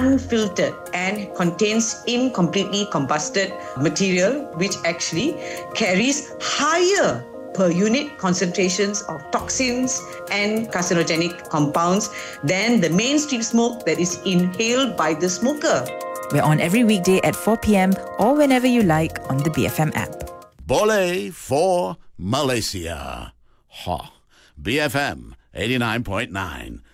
unfiltered and contains incompletely combusted material, which actually carries higher per unit concentrations of toxins and carcinogenic compounds than the mainstream smoke that is inhaled by the smoker. We're on every weekday at 4 p.m. or whenever you like on the BFM app. Boleh for Malaysia. Ha. BFM 89.9.